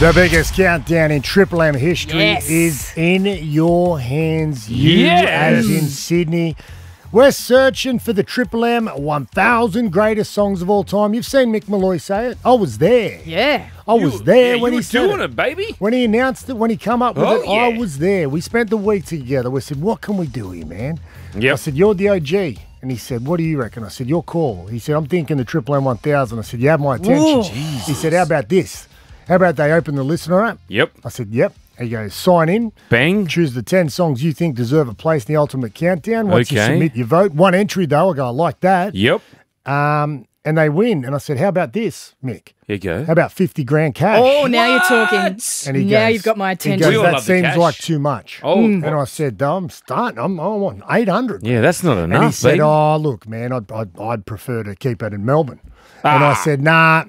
The biggest countdown in Triple M history is in your hands. You, as in Sydney. We're searching for the Triple M 1,000 greatest songs of all time. You've seen Mick Malloy say it. I was there. Yeah. I was there when he said doing it, baby. When he announced it, when he come up with it, I was there. We spent the week together. We said, what can we do here, man? Yep. I said, you're the OG. And he said, what do you reckon? I said, your call. He said, I'm thinking the Triple M 1000. I said, you have my attention. He said, how about this? How about they open the listener app? Yep. I said, yep. He goes, sign in. Bang. Choose the 10 songs you think deserve a place in the ultimate countdown. Once you Okay. submit your vote. One entry, though. I go, I like that. Yep. And they win. And I said, how about this, Mick? Here you go. How about 50 grand cash? Oh, now you're talking. And he Now goes, you've got my he attention. goes, We all that love the seems cash. like too much. Oh, And I said, I'm starting. I want 800. yeah, that's not enough. And he said, baby. oh, look, man, I'd prefer to keep it in Melbourne. And I said, nah,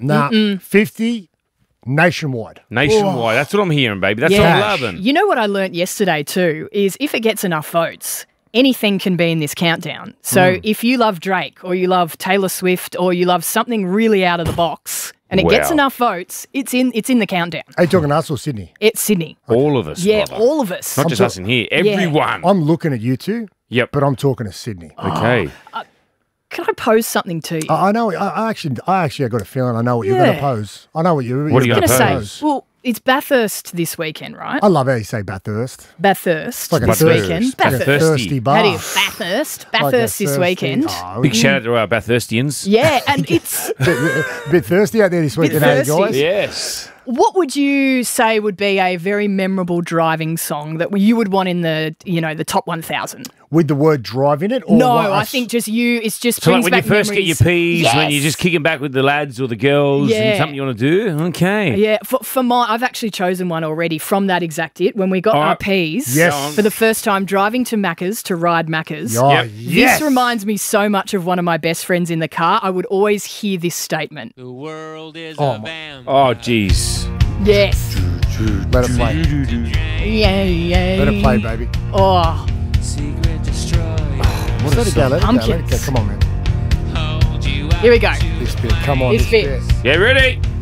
50 nationwide. Nationwide. That's what I'm hearing, baby. That's Yeah. what I'm loving. You know what I learnt yesterday too is if it gets enough votes, anything can be in this countdown. So if you love Drake or you love Taylor Swift or you love something really out of the box and it gets Wow. enough votes, it's in the countdown. Are you talking us or Sydney? It's Sydney. All of us. Yeah, brother. all of us. Not just us in here. Everyone. I'm looking at you two, Yep. but I'm talking to Sydney. Okay. Can I pose something to you? I know. I actually got a feeling I know what you're going to pose. I know what you're What are you I'm gonna going to pose? say, well, it's Bathurst this weekend, right? I love how you say Bathurst. Bathurst like a this thirst. weekend. It's like a Bathurst. thirsty bar. How do you Bathurst? Like a Bathurst this thirsty- weekend. Oh, Big shout out to our Bathurstians. Yeah, and it's a bit thirsty out there this weekend, eh, thirsty. guys? Yes. what would you say would be a very memorable driving song that you would want in the the top 1,000? With the word drive in it? Or No, what? I think just you. It's just So like brings when you back first memories. get your P's, when you're Yes. just kicking back with the lads or the girls and Yeah. something you want to do? Okay. Yeah, for my, I've actually chosen one already from that exact it. When we got our right. P's Yes. for the first time driving to Macca's to ride Macca's. Oh, Yep. yes. This reminds me so much of one of my best friends in the car. I would always hear this statement. The world is Oh, a bam. Oh, jeez. Yes. Let it play. Yeah, yeah. Let it play, baby. Oh, Secret destroyer. Let it go, let it go, let it go. Pumpkins. Come on, man. Hold you out. here we go. This bit, come on. This bit. Yeah, ready?